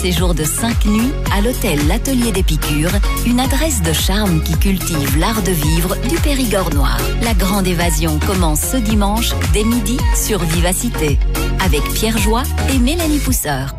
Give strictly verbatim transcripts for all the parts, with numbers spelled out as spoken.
Séjour de cinq nuits à l'hôtel L'Atelier des Piqûres, une adresse de charme qui cultive l'art de vivre du Périgord noir. La grande évasion commence ce dimanche dès midi sur Vivacité avec Pierre Joie et Mélanie Pousseur.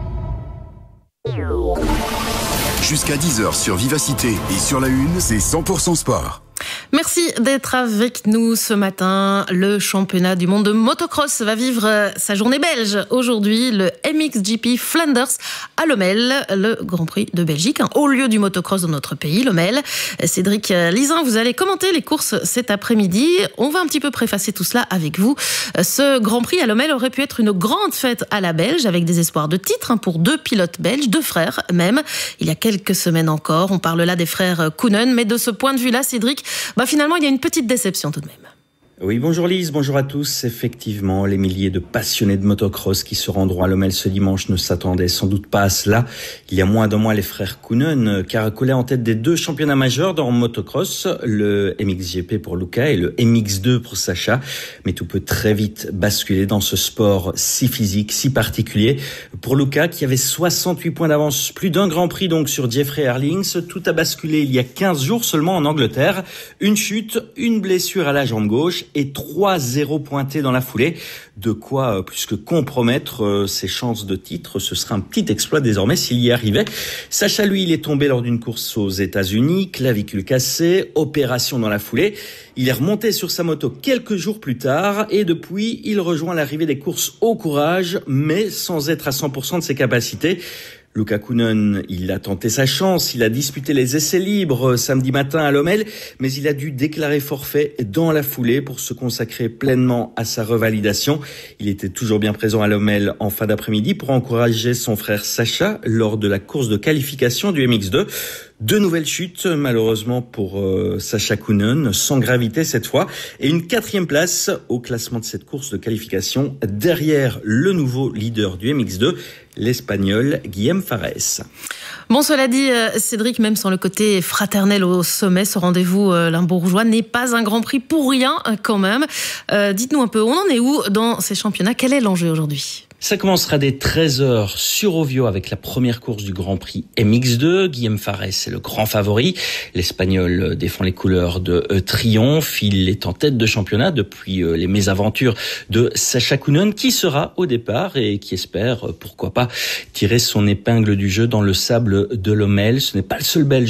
Jusqu'à dix heures sur Vivacité et sur la Une, c'est cent pour cent sport. Merci d'être avec nous ce matin. Le championnat du monde de motocross va vivre sa journée belge. Aujourd'hui, le M X G P Flanders à Lommel, le Grand Prix de Belgique, un haut lieu du motocross dans notre pays, Lommel. Cédric Lizin, vous allez commenter les courses cet après-midi. On va un petit peu préfacer tout cela avec vous. Ce Grand Prix à Lommel aurait pu être une grande fête à la belge avec des espoirs de titre pour deux pilotes belges, deux frères même. Il y a quelques semaines encore, on parle là des frères Koonen, mais de ce point de vue-là, Cédric, bah finalement, il y a une petite déception tout de même. Oui, bonjour Lise, bonjour à tous. Effectivement, les milliers de passionnés de motocross qui se rendront à Lommel ce dimanche ne s'attendaient sans doute pas à cela. Il y a moins d'un mois, les frères Koonen caracolaient en tête des deux championnats majeurs dans motocross, le M X G P pour Luca et le M X deux pour Sacha. Mais tout peut très vite basculer dans ce sport si physique, si particulier. Pour Luca, qui avait soixante-huit points d'avance, plus d'un Grand Prix donc sur Jeffrey Herlings, tout a basculé il y a quinze jours seulement en Angleterre. Une chute, une blessure à la jambe gauche et trois zéro pointés dans la foulée. De quoi euh, plus que compromettre euh, ses chances de titre. Ce sera un petit exploit désormais s'il y arrivait. Sacha, lui, il est tombé lors d'une course aux États-Unis, clavicule cassée, opération dans la foulée. Il est remonté sur sa moto quelques jours plus tard et depuis, il rejoint l'arrivée des courses au courage, mais sans être à cent pour cent de ses capacités. Luca Koonen, il a tenté sa chance, il a disputé les essais libres samedi matin à Lommel, mais il a dû déclarer forfait dans la foulée pour se consacrer pleinement à sa revalidation. Il était toujours bien présent à Lommel en fin d'après-midi pour encourager son frère Sacha lors de la course de qualification du M X deux. Deux nouvelles chutes, malheureusement pour euh, Sacha Koonen, sans gravité cette fois, et une quatrième place au classement de cette course de qualification, derrière le nouveau leader du M X deux, l'Espagnol Guillem Fares. Bon, cela dit, Cédric, même sans le côté fraternel au sommet, ce rendez-vous euh, limbourgeois n'est pas un Grand Prix pour rien quand même. Euh, dites-nous un peu, on en est où dans ces championnats? Quel est l'enjeu aujourd'hui? Ça commencera dès treize heures sur Ovio avec la première course du Grand Prix M X deux. Guillem Fares est le grand favori. L'Espagnol défend les couleurs de euh, triomphe. Il est en tête de championnat depuis euh, les mésaventures de Sacha Koonen, qui sera au départ et qui espère, euh, pourquoi pas, tirer son épingle du jeu dans le sable de Lommel. Ce n'est pas le seul Belge